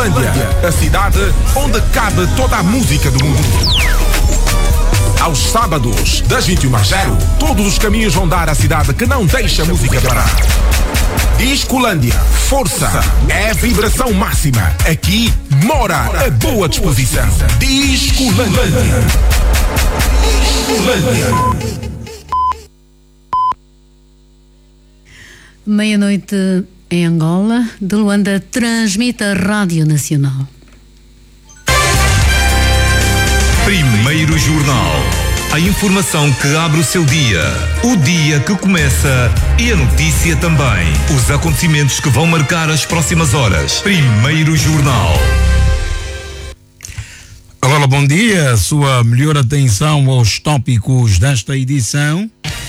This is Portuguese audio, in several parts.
Discolândia, a cidade onde cabe toda a música do mundo. Aos sábados, das 21h, todos os caminhos vão dar à cidade que não deixa a música parar. Discolândia, força, é vibração máxima. Aqui mora a boa disposição. Discolândia. Meia-noite em Angola, de Luanda transmite a Rádio Nacional. Primeiro Jornal. A informação que abre o seu dia. O dia que começa e a notícia também. Os acontecimentos que vão marcar as próximas horas. Primeiro Jornal. Olá, bom dia. Sua melhor atenção aos tópicos desta edição.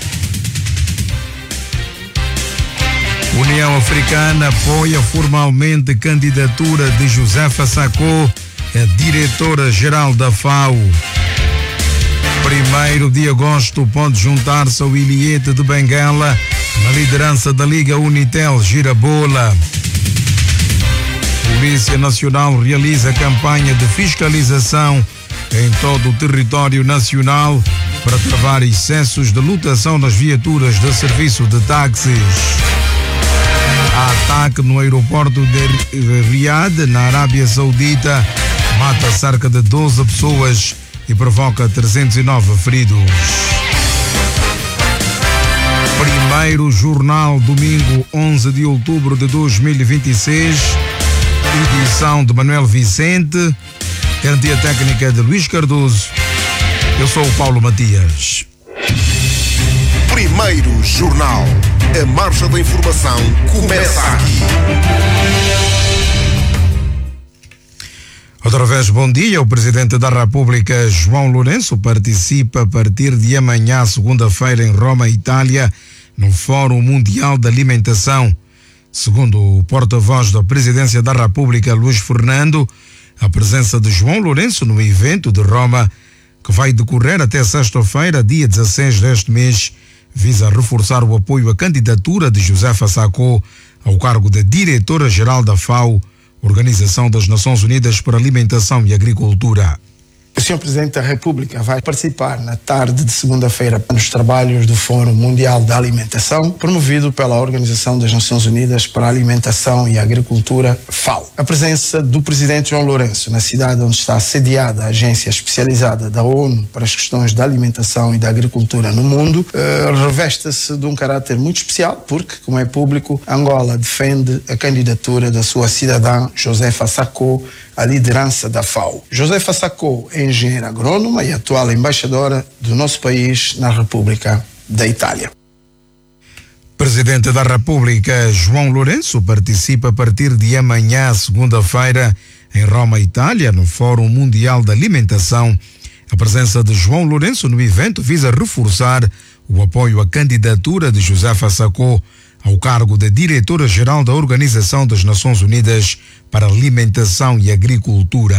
União Africana apoia formalmente a candidatura de Josefa Sacco a diretora-geral da FAO. 1º de agosto pode juntar-se ao Iliete de Benguela na liderança da Liga Unitel Girabola. Polícia Nacional realiza campanha de fiscalização em todo o território nacional para travar excessos de lotação nas viaturas de serviço de táxis. Ataque no aeroporto de Riad, na Arábia Saudita, mata cerca de 12 pessoas e provoca 309 feridos. Primeiro Jornal, domingo 11 de outubro de 2026, edição de Manuel Vicente, garantia técnica de Luís Cardoso. Eu sou o Paulo Matias. Primeiro Jornal. A marcha da informação começa aqui. Outra vez, bom dia. O Presidente da República, João Lourenço, participa a partir de amanhã, segunda-feira, em Roma, Itália, no Fórum Mundial da Alimentação. Segundo o porta-voz da Presidência da República, Luís Fernando, a presença de João Lourenço no evento de Roma, que vai decorrer até sexta-feira, dia 16 deste mês, visa reforçar o apoio à candidatura de Josefa Sacco ao cargo de diretora-geral da FAO, Organização das Nações Unidas para Alimentação e Agricultura. O Sr. Presidente da República vai participar na tarde de segunda-feira nos trabalhos do Fórum Mundial da Alimentação, promovido pela Organização das Nações Unidas para a Alimentação e Agricultura, FAO. A presença do Presidente João Lourenço na cidade onde está sediada a agência especializada da ONU para as questões da alimentação e da agricultura no mundo reveste-se de um caráter muito especial porque, como é público, Angola defende a candidatura da sua cidadã Josefa Sacco à liderança da FAO. Josefa Sacco é engenheira agrônoma e atual embaixadora do nosso país na República da Itália. Presidente da República, João Lourenço, participa a partir de amanhã, segunda-feira, em Roma, Itália, no Fórum Mundial da Alimentação. A presença de João Lourenço no evento visa reforçar o apoio à candidatura de Josefa Sacco ao cargo de diretora-geral da Organização das Nações Unidas para Alimentação e Agricultura.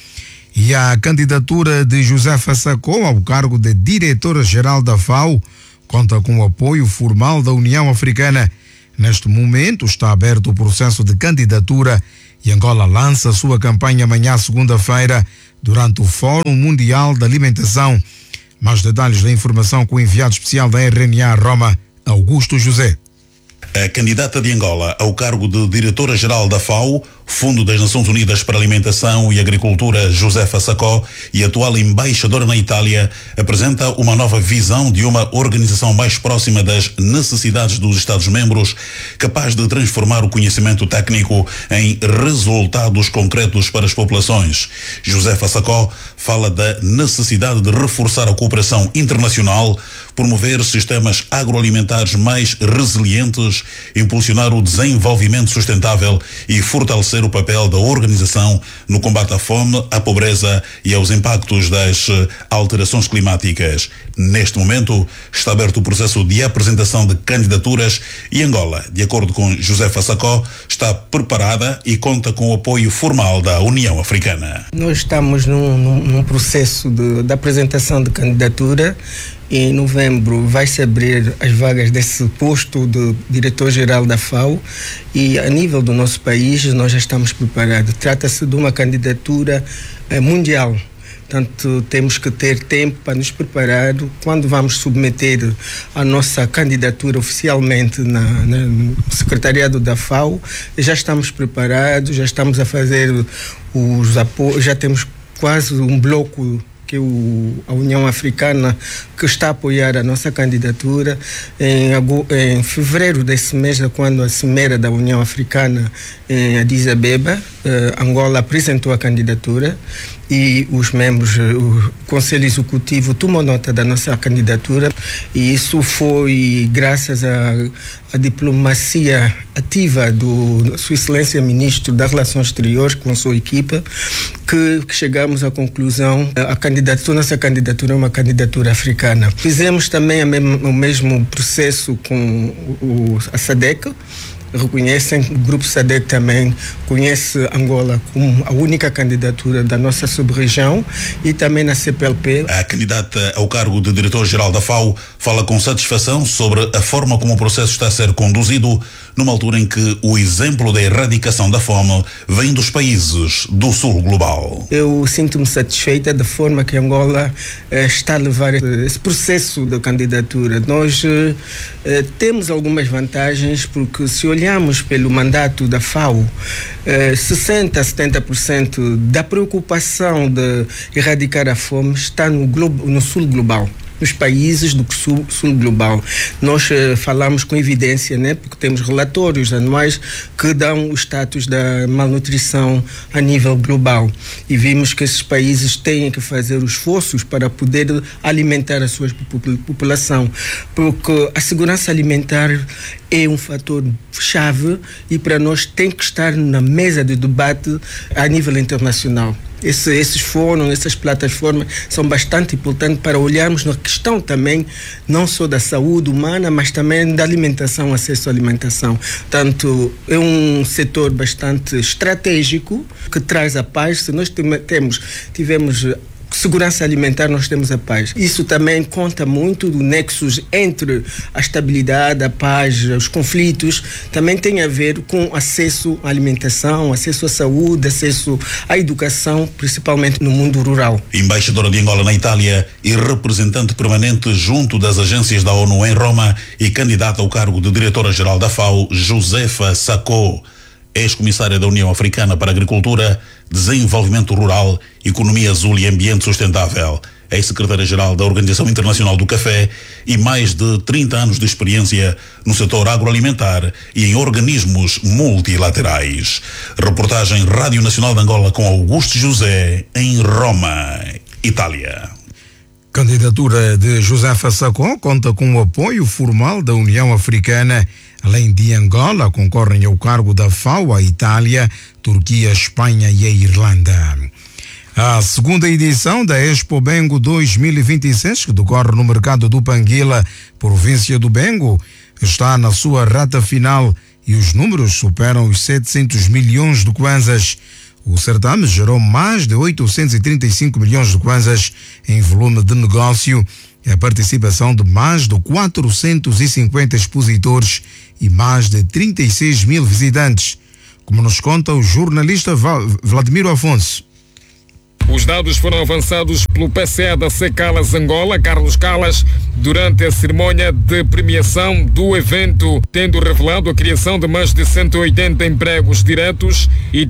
E a candidatura de Josefa Sacco ao cargo de diretora-geral da FAO conta com o apoio formal da União Africana. Neste momento está aberto o processo de candidatura e Angola lança a sua campanha amanhã, segunda-feira, durante o Fórum Mundial da Alimentação. Mais detalhes da informação com o enviado especial da RNA Roma, Augusto José. A candidata de Angola ao cargo de diretora-geral da FAO, Fundo das Nações Unidas para a Alimentação e Agricultura, Josefa Sacco, e atual embaixadora na Itália, apresenta uma nova visão de uma organização mais próxima das necessidades dos Estados-membros, capaz de transformar o conhecimento técnico em resultados concretos para as populações. Josefa Sacco fala da necessidade de reforçar a cooperação internacional, promover sistemas agroalimentares mais resilientes, impulsionar o desenvolvimento sustentável e fortalecer o papel da organização no combate à fome, à pobreza e aos impactos das alterações climáticas. Neste momento, está aberto o processo de apresentação de candidaturas e Angola, de acordo com Josefa Sacco, está preparada e conta com o apoio formal da União Africana. Nós estamos num processo de apresentação de candidatura Em novembro vai-se abrir as vagas desse posto de diretor-geral da FAO e a nível do nosso país nós já estamos preparados. Trata-se de uma candidatura mundial. Portanto, temos que ter tempo para nos preparar. Quando vamos submeter a nossa candidatura oficialmente no secretariado da FAO, já estamos preparados, já estamos a fazer os apoios, já temos quase um bloco que a União Africana que está a apoiar a nossa candidatura. Em fevereiro desse mês, quando a Cimeira da União Africana em Addis Abeba, Angola apresentou a candidatura e os membros, o Conselho Executivo tomou nota da nossa candidatura, e isso foi graças à diplomacia ativa do Sua Excelência Ministro das Relações Exteriores com a sua equipa que chegamos à conclusão nossa candidatura é uma candidatura africana. Fizemos também o mesmo processo com a SADC. Reconhecem, o Grupo SADC também conhece Angola como a única candidatura da nossa sub-região, e também na CPLP. A candidata ao cargo de diretor-geral da FAO fala com satisfação sobre a forma como o processo está a ser conduzido, numa altura em que o exemplo da erradicação da fome vem dos países do sul global. Eu sinto-me satisfeita da forma que Angola está a levar esse processo de candidatura. Nós temos algumas vantagens, porque se olharmos pelo mandato da FAO, 60% a 70% da preocupação de erradicar a fome está no sul global, nos países do sul global. Nós falamos com evidência, né, porque temos relatórios anuais que dão o status da malnutrição a nível global, e vimos que esses países têm que fazer os esforços para poder alimentar a sua população, porque a segurança alimentar é um fator chave, e para nós tem que estar na mesa de debate a nível internacional. Esses fóruns, essas plataformas são bastante importantes para olharmos na questão também, não só da saúde humana, mas também da alimentação, acesso à alimentação. Portanto, é um setor bastante estratégico que traz a paz. Se nós tivemos segurança alimentar, nós temos a paz. Isso também conta muito do nexus entre a estabilidade, a paz, os conflitos. Também tem a ver com acesso à alimentação, acesso à saúde, acesso à educação, principalmente no mundo rural. Embaixadora de Angola na Itália e representante permanente junto das agências da ONU em Roma e candidata ao cargo de diretora-geral da FAO, Josefa Sacco, ex-comissária da União Africana para Agricultura, Desenvolvimento Rural, Economia Azul e Ambiente Sustentável, ex-secretária-geral da Organização Internacional do Café e mais de 30 anos de experiência no setor agroalimentar e em organismos multilaterais. Reportagem Rádio Nacional de Angola com Augusto José, em Roma, Itália. Candidatura de Josefa Sacco conta com o apoio formal da União Africana. Além de Angola, concorrem ao cargo da FAO a Itália, Turquia, Espanha e a Irlanda. A segunda edição da Expo Bengo 2026, que decorre no mercado do Panguila, província do Bengo, está na sua reta final e os números superam os 700 milhões de kwanzas. O certame gerou mais de 835 milhões de kwanzas em volume de negócio e a participação de mais de 450 expositores e mais de 36 mil visitantes, como nos conta o jornalista Vladimiro Afonso. Os dados foram avançados pelo PCE da Calas Angola, Carlos Calas, durante a cerimónia de premiação do evento, tendo revelado a criação de mais de 180 empregos diretos e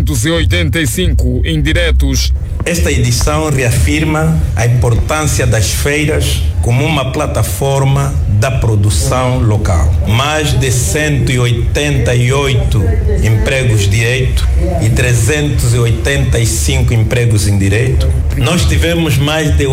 385 indiretos. Esta edição reafirma a importância das feiras como uma plataforma da produção local. Mais de 188 empregos diretos e 385 empregos indiretos. Nós tivemos mais de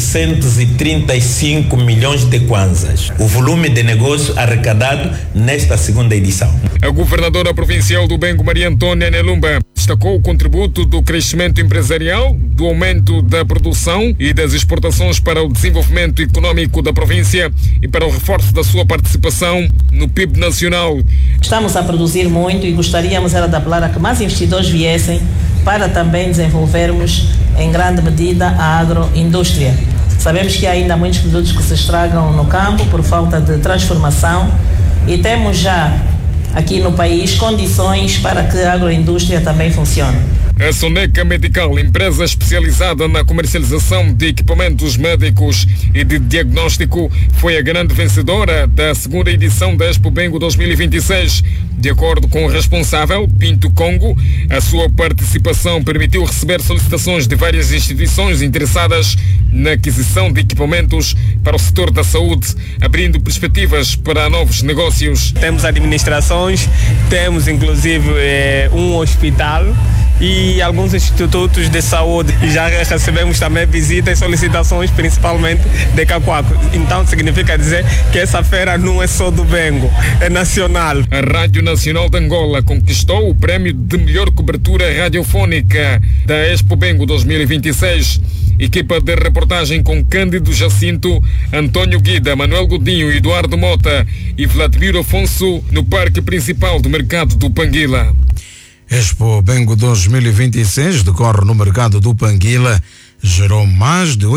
835 milhões de kwanzas, o volume de negócio arrecadado nesta segunda edição. A governadora provincial do Bengo, Maria Antônia Nelumba, destacou o contributo do crescimento empresarial, do aumento da produção e das exportações para o desenvolvimento econômico da província e para o reforço da sua participação no PIB nacional. Estamos a produzir muito e gostaríamos era de apelar a que mais investidores viessem para também desenvolvermos em grande medida a agroindústria. Sabemos que há ainda muitos produtos que se estragam no campo por falta de transformação e temos já aqui no país condições para que a agroindústria também funcione. A Soneca Medical, empresa especializada na comercialização de equipamentos médicos e de diagnóstico, foi a grande vencedora da segunda edição da Expo Bengo 2026. De acordo com o responsável, Pinto Congo, a sua participação permitiu receber solicitações de várias instituições interessadas na aquisição de equipamentos para o setor da saúde, abrindo perspectivas para novos negócios. Temos administrações, temos inclusive um hospital e alguns institutos de saúde. E já recebemos também visitas e solicitações, principalmente de Cacoaco. Então significa dizer que essa feira não é só do Bengo, é nacional. A Rádio Nacional de Angola conquistou o prémio de melhor cobertura radiofónica da Expo Bengo 2026. Equipa de reportagem com Cândido Jacinto, Antônio Guida, Manuel Godinho, Eduardo Mota e Vladimir Afonso no Parque Principal do Mercado do Panguila. Expo Bengo 2026 decorre no mercado do Panguila, gerou mais de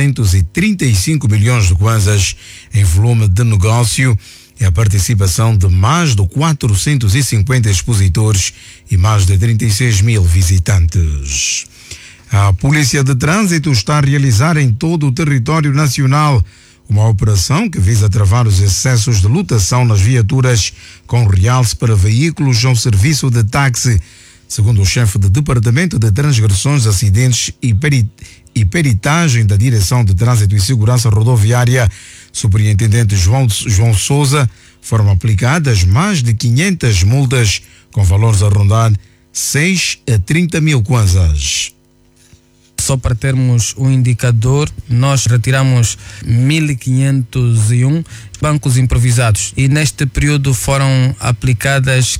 835 milhões de kwanzas em volume de negócio e a participação de mais de 450 expositores e mais de 36 mil visitantes. A Polícia de Trânsito está a realizar em todo o território nacional uma operação que visa travar os excessos de lotação nas viaturas com realce para veículos ao serviço de táxi. Segundo o chefe do Departamento de Transgressões, Acidentes e Peritagem da Direção de Trânsito e Segurança Rodoviária, Superintendente João Souza, foram aplicadas mais de 500 multas com valores a rondar 6 a 30 mil kwanzas. Só para termos um indicador, nós retiramos 1.501 bancos improvisados e neste período foram aplicadas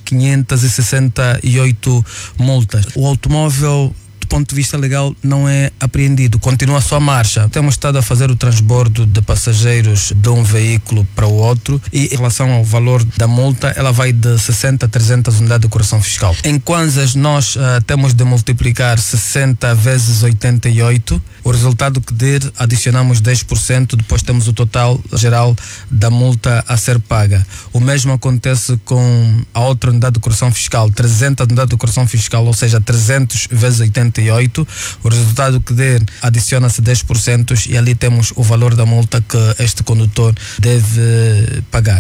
568 multas. O automóvel, do ponto de vista legal, não é apreendido, continua a sua marcha. Temos estado a fazer o transbordo de passageiros de um veículo para o outro e em relação ao valor da multa, ela vai de 60 a 300 unidades de correção fiscal. Em kwanzas, nós temos de multiplicar 60 vezes 88, o resultado que der, adicionamos 10%, depois temos o total geral da multa a ser paga. O mesmo acontece com a outra unidade de correção fiscal, 300 unidades de correção fiscal, ou seja, 300 vezes 88, o resultado que der, adiciona-se 10% e ali temos o valor da multa que este condutor deve pagar.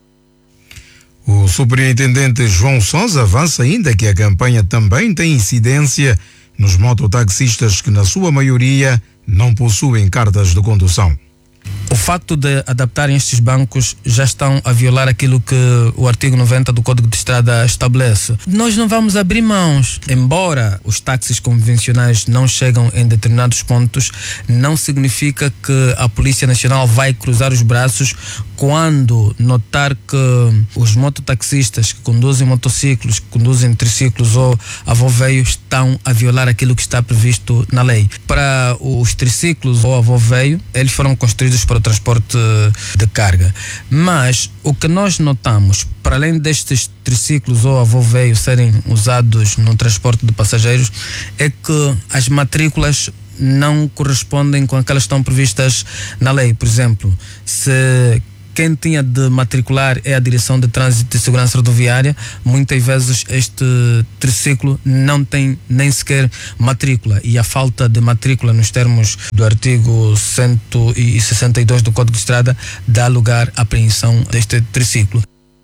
O superintendente João Souza avança ainda que a campanha também tem incidência nos mototaxistas que, na sua maioria, não possuem cartas de condução. O facto de adaptarem estes bancos já estão a violar aquilo que o artigo 90 do Código de Estrada estabelece. Nós não vamos abrir mãos. Embora os táxis convencionais não chegam em determinados pontos, não significa que a Polícia Nacional vai cruzar os braços quando notar que os mototaxistas que conduzem motociclos, que conduzem triciclos ou avô-veio estão a violar aquilo que está previsto na lei. Para os triciclos ou avô-veio, eles foram construídos para o transporte de carga. Mas o que nós notamos, para além destes triciclos ou avô-veio serem usados no transporte de passageiros, é que as matrículas não correspondem com aquelas que estão previstas na lei. Por exemplo, se quem tinha de matricular é a Direção de Trânsito e Segurança Rodoviária, muitas vezes este triciclo não tem nem sequer matrícula e a falta de matrícula nos termos do artigo 162 do Código de Estrada dá lugar à apreensão deste triciclo.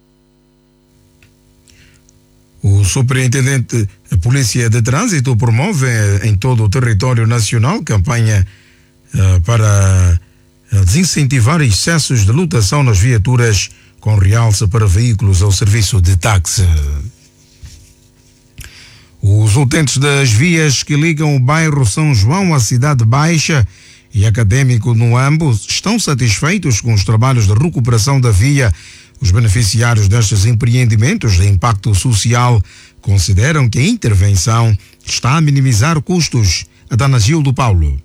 O superintendente da Polícia de Trânsito promove em todo o território nacional campanha para desincentivar excessos de lotação nas viaturas com realce para veículos ao serviço de táxi. Os utentes das vias que ligam o bairro São João à Cidade Baixa e Académico no ambos estão satisfeitos com os trabalhos de recuperação da via. Os beneficiários destes empreendimentos de impacto social consideram que a intervenção está a minimizar custos. Atanasio do Paulo.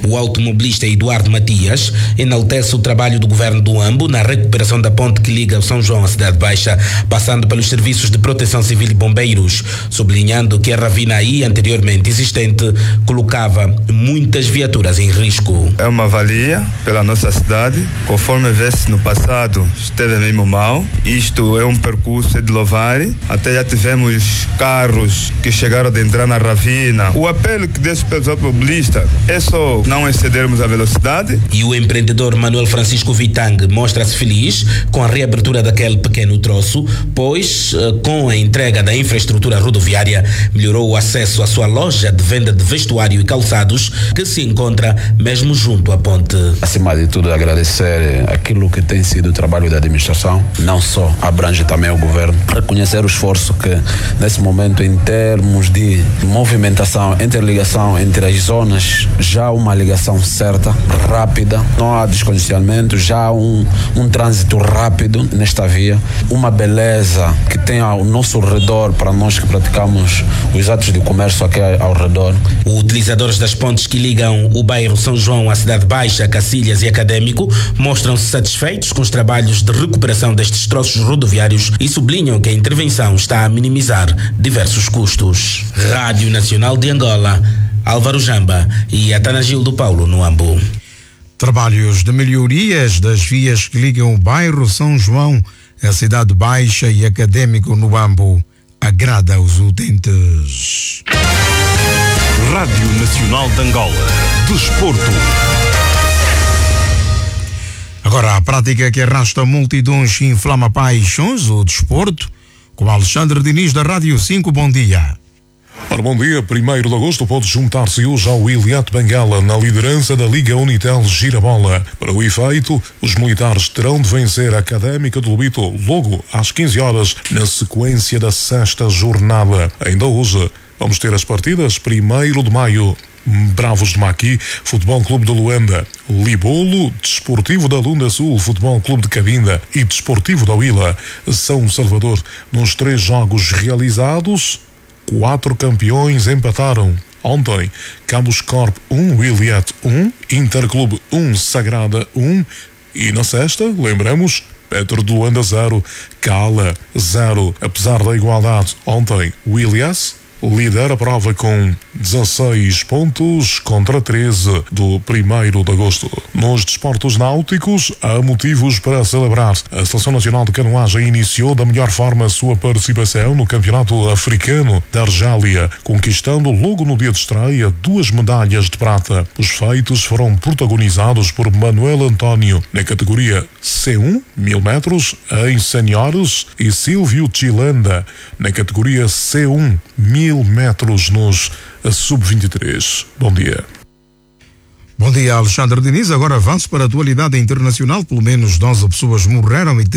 O automobilista Eduardo Matias enaltece o trabalho do governo do Huambo na recuperação da ponte que liga o São João à Cidade Baixa, passando pelos serviços de proteção civil e bombeiros, sublinhando que a ravina aí anteriormente existente colocava muitas viaturas em risco. É uma valia pela nossa cidade, conforme vê-se no passado esteve mesmo mal. Isto é um percurso de louvar, até já tivemos carros que chegaram a entrar na ravina. O apelo que deixo para os automobilistas é só não excedermos a velocidade. E o empreendedor Manuel Francisco Vitang mostra-se feliz com a reabertura daquele pequeno troço, pois com a entrega da infraestrutura rodoviária melhorou o acesso à sua loja de venda de vestuário e calçados, que se encontra mesmo junto à ponte. Acima de tudo, agradecer aquilo que tem sido o trabalho da administração, não só abrange também o governo, reconhecer o esforço que nesse momento, em termos de movimentação, interligação entre as zonas, já uma ligação certa, rápida, não há descongestionamento, já um trânsito rápido nesta via, uma beleza que tem ao nosso redor para nós que praticamos os atos de comércio aqui ao redor. Utilizadores das pontes que ligam o bairro São João à Cidade Baixa, Cacilhas e Académico mostram-se satisfeitos com os trabalhos de recuperação destes troços rodoviários e sublinham que a intervenção está a minimizar diversos custos. Rádio Nacional de Angola, Álvaro Jamba e Atanagildo Paulo, no Huambo. Trabalhos de melhorias das vias que ligam o bairro São João à Cidade Baixa e Académico, no Huambo, agrada aos utentes. Rádio Nacional de Angola. Desporto. Agora, a prática que arrasta multidões e inflama paixões, o desporto, com Alexandre Diniz, da Rádio 5. Bom dia. Ora, bom dia. 1º de agosto pode juntar-se hoje ao Iliad Bengala na liderança da Liga Unitel Girabola. Para o efeito, os militares terão de vencer a Académica de Lobito logo às 15 horas, na sequência da 6ª jornada. Ainda hoje, vamos ter as partidas 1º de maio. Bravos de Maqui, Futebol Clube de Luanda, Libolo, Desportivo da Lunda Sul, Futebol Clube de Cabinda e Desportivo da Huila, São Salvador. Nos 3 jogos realizados, 4 campeões empataram. Ontem, Campos Corp 1, Wiliat 1, Interclube 1, Sagrada 1 e na sexta, lembramos, Petro de Luanda 0, Cala 0. Apesar da igualdade, ontem, Wilias lidera a prova com 16 pontos contra 13 do 1º de agosto. Nos desportos náuticos, há motivos para celebrar. A Seleção Nacional de Canoagem iniciou da melhor forma a sua participação no Campeonato Africano da Argélia, conquistando logo no dia de estreia 2 medalhas de prata. Os feitos foram protagonizados por Manuel António na categoria C1, 1000 metros, em seniores, e Silvio Chilanda na categoria C1, 1000 metros nos sub-23. Bom dia. Bom dia, Alexandre Diniz. Agora avanço para a atualidade internacional. Pelo menos 12 pessoas morreram e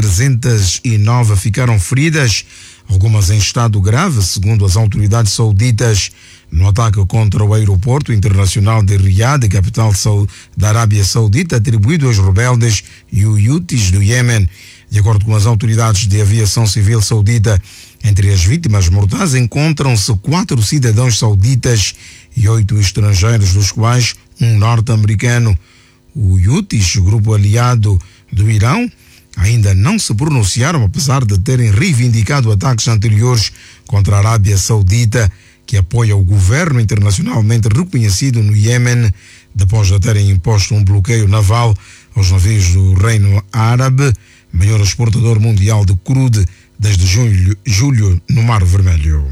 309 ficaram feridas, algumas em estado grave, segundo as autoridades sauditas, no ataque contra o aeroporto internacional de Riad, capital da Arábia Saudita, atribuído aos rebeldes e Houthis do Iêmen. De acordo com as autoridades de aviação civil saudita, entre as vítimas mortais encontram-se 4 cidadãos sauditas e 8 estrangeiros, dos quais um norte-americano. O Houthis, grupo aliado do Irão, ainda não se pronunciaram, apesar de terem reivindicado ataques anteriores contra a Arábia Saudita, que apoia o governo internacionalmente reconhecido no Iêmen, depois de terem imposto um bloqueio naval aos navios do Reino Árabe, maior exportador mundial de crude desde julho no Mar Vermelho.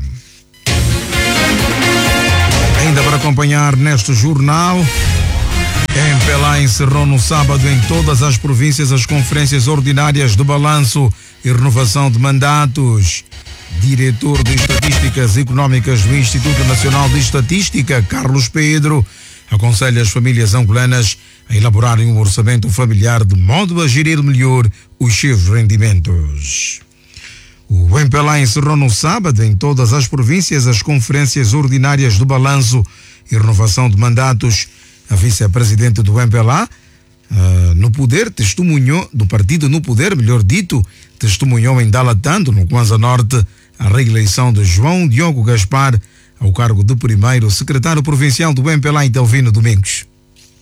Ainda para acompanhar neste jornal, em Pelá encerrou no sábado em todas as províncias as conferências ordinárias de balanço e renovação de mandatos. Diretor de Estatísticas Económicas do Instituto Nacional de Estatística, Carlos Pedro, aconselha as famílias angolanas a elaborarem um orçamento familiar de modo a gerir melhor os seus rendimentos. O MPLA encerrou no sábado em todas as províncias as conferências ordinárias de balanço e renovação de mandatos. A vice-presidente do MPLA no poder testemunhou, do partido no poder, melhor dito, testemunhou em Dalatando, no Kwanza Norte, a reeleição de João Diogo Gaspar ao cargo de primeiro secretário provincial do MPLA em Delvino Domingos.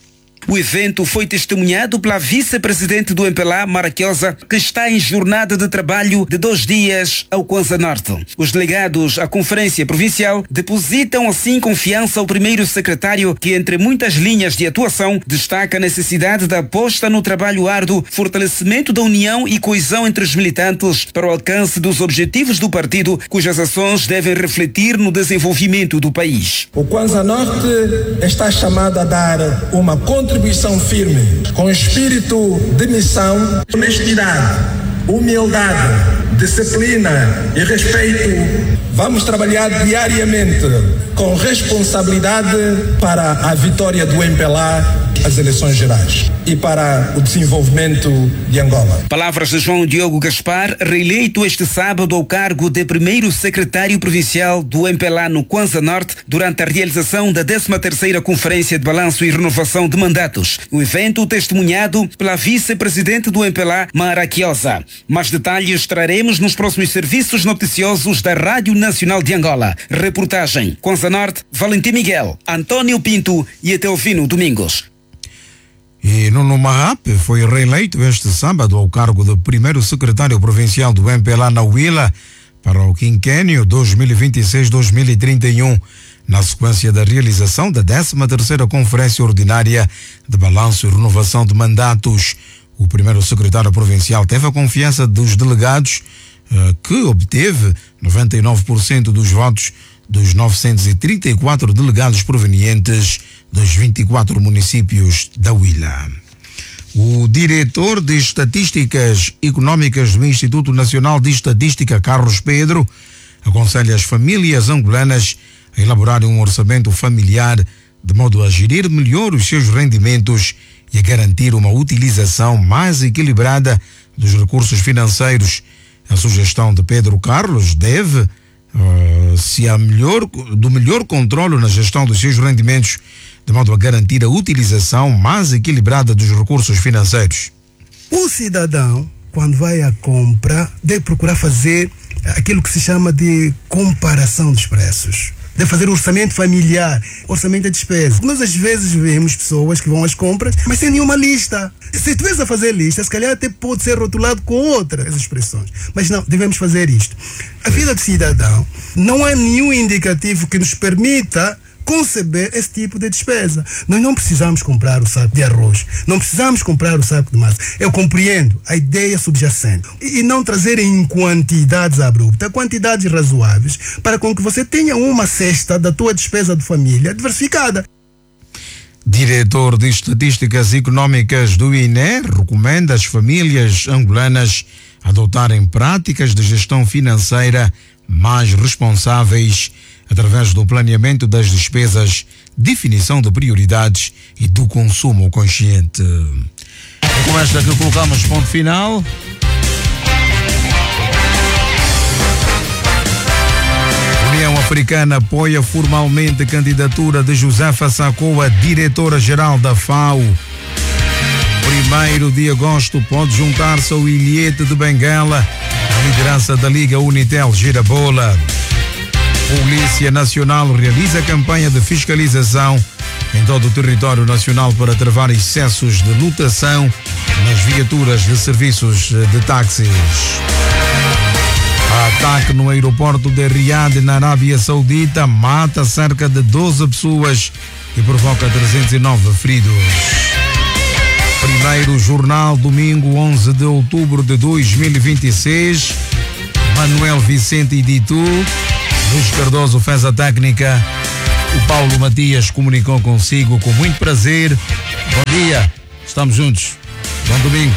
O evento foi testemunhado pela vice-presidente do MPLA, Maraquiosa, que está em jornada de trabalho de 2 dias ao Kwanza Norte. Os delegados à Conferência Provincial depositam assim confiança ao primeiro secretário, que entre muitas linhas de atuação destaca a necessidade da aposta no trabalho árduo, fortalecimento da união e coesão entre os militantes para o alcance dos objetivos do partido, cujas ações devem refletir no desenvolvimento do país. O Kwanza Norte está chamado a dar uma contribuição firme, com espírito de missão, honestidade, humildade, disciplina e respeito. Vamos trabalhar diariamente com responsabilidade para a vitória do MPLA às eleições gerais e para o desenvolvimento de Angola. Palavras de João Diogo Gaspar, reeleito este sábado ao cargo de primeiro secretário provincial do MPLA no Kwanza Norte durante a realização da 13ª Conferência de Balanço e Renovação de Mandatos. O evento testemunhado pela vice-presidente do MPLA, Maraquiosa. Mais detalhes traremos nos próximos serviços noticiosos da Rádio Nacional de Angola. Reportagem Kwanza Norte, Valentim Miguel, António Pinto e Etelvino Domingos. E Nuno Mahap foi reeleito este sábado ao cargo de primeiro secretário provincial do MPLA na Huila para o quinquênio 2026-2031, na sequência da realização da 13ª Conferência Ordinária de Balanço e Renovação de Mandatos. O primeiro secretário provincial teve a confiança dos delegados, que obteve 99% dos votos dos 934 delegados provenientes dos 24 municípios da Huila. O diretor de Estatísticas Econômicas do Instituto Nacional de Estatística, Carlos Pedro, aconselha as famílias angolanas a elaborarem um orçamento familiar de modo a gerir melhor os seus rendimentos e a garantir uma utilização mais equilibrada dos recursos financeiros. A sugestão de Pedro Carlos deve do melhor controle na gestão dos seus rendimentos, de modo a garantir a utilização mais equilibrada dos recursos financeiros. O cidadão, quando vai à compra, deve procurar fazer aquilo que se chama de comparação dos preços. Deve fazer orçamento familiar, orçamento de despesa. Nós às vezes vemos pessoas que vão às compras, mas sem nenhuma lista. Se tu vês a fazer lista, se calhar até pode ser rotulado com outras expressões. Mas não, devemos fazer isto. A vida do cidadão, não há nenhum indicativo que nos permita conceber esse tipo de despesa. Nós não precisamos comprar o saco de arroz, não precisamos comprar o saco de massa. Eu compreendo a ideia subjacente e não trazer em quantidades abruptas, quantidades razoáveis, para com que você tenha uma cesta da tua despesa de família diversificada. Diretor de Estatísticas Econômicas do INE recomenda às famílias angolanas adotarem práticas de gestão financeira mais responsáveis através do planeamento das despesas, definição de prioridades e do consumo consciente. E com esta que colocamos ponto final. União Africana apoia formalmente a candidatura de Josefa Sacou a diretora-geral da FAO. 1º de agosto pode juntar-se ao Ilhete de Benguela, a liderança da Liga Unitel Girabola. Polícia Nacional realiza campanha de fiscalização em todo o território nacional para travar excessos de lotação nas viaturas de serviços de táxis. Ataque no aeroporto de Riad, na Arábia Saudita, mata cerca de 12 pessoas e provoca 309 feridos. Primeiro jornal, domingo 11 de outubro de 2026. Manuel Vicente editou. Luís Cardoso fez a técnica. O Paulo Matias comunicou consigo com muito prazer. Bom dia, estamos juntos. Bom domingo.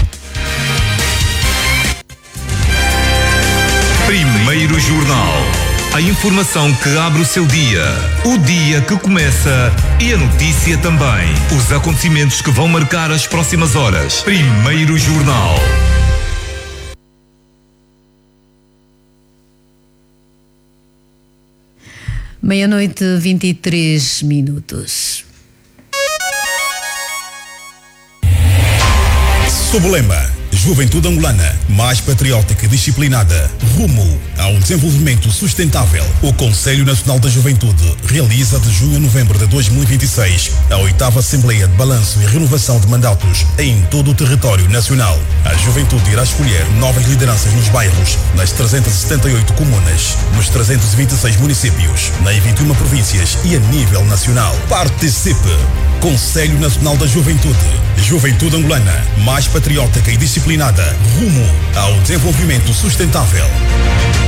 Primeiro Jornal. A informação que abre o seu dia. O dia que começa e a notícia também. Os acontecimentos que vão marcar as próximas horas. Primeiro Jornal. Meia-noite, 23 minutos. Sob o lema Juventude angolana, mais patriótica e disciplinada, rumo a um desenvolvimento sustentável. O Conselho Nacional da Juventude realiza de junho a novembro de 2026 a 8ª Assembleia de Balanço e Renovação de Mandatos em todo o território nacional. A juventude irá escolher novas lideranças nos bairros, nas 378 comunas, nos 326 municípios, nas 21 províncias e a nível nacional. Participe! Conselho Nacional da Juventude. Juventude angolana, mais patriótica e disciplinada, rumo ao desenvolvimento sustentável.